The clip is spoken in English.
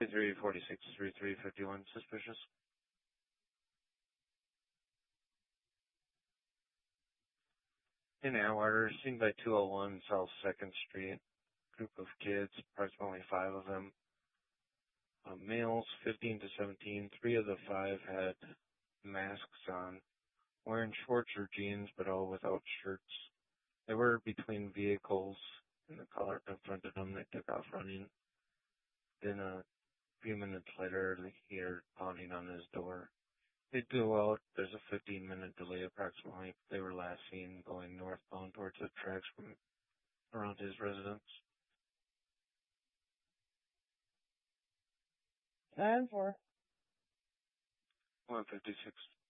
346-3351 suspicious. In Atwater, seen by 201 South 2nd Street. Group of kids, approximately 5 of them. Males, 15 to 17. 3 of the 5 had masks on, wearing shorts or jeans, but all without shirts. They were between vehicles, and the caller confronted them. They took off running. Then a few minutes later, he heard pounding on his door. They'd go out. There's a 15-minute delay approximately. They were last seen going northbound towards the tracks from around his residence. 9-4. 156.